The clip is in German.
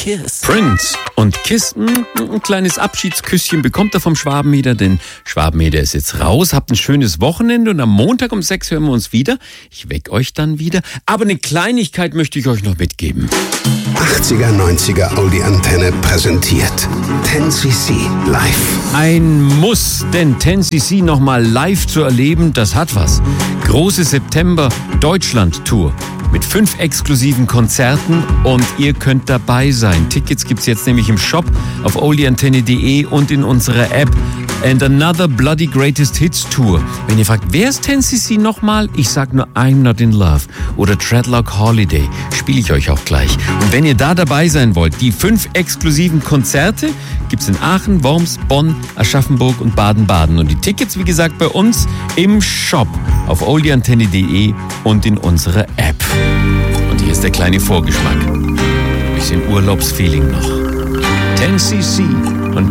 Kiss. Prince und Kiss, ein kleines Abschiedsküsschen bekommt er vom Schwabenmeder, denn Schwabenmeder ist jetzt raus. Habt ein schönes Wochenende und am Montag um 6 hören wir uns wieder. Ich weck euch dann wieder. Aber eine Kleinigkeit möchte ich euch noch mitgeben. 80er, 90er Oldie Antenne präsentiert 10cc live. Ein Muss, denn 10cc nochmal live zu erleben, das hat was. Große September-Deutschland-Tour mit 5 exklusiven Konzerten und ihr könnt dabei sein. Tickets gibt's jetzt nämlich im Shop auf oldieantenne.de und in unserer App. And Another Bloody Greatest Hits Tour. Wenn ihr fragt, wer ist 10cc nochmal? Ich sag nur I'm Not In Love oder Treadlock Holiday. Spiele ich euch auch gleich. Und wenn ihr da dabei sein wollt, die 5 exklusiven Konzerte gibt's in Aachen, Worms, Bonn, Aschaffenburg und Baden-Baden. Und die Tickets, wie gesagt, bei uns im Shop auf oldieantenne.de und in unserer App. Und hier ist der kleine Vorgeschmack. Bisschen Urlaubsfeeling noch. 10cc.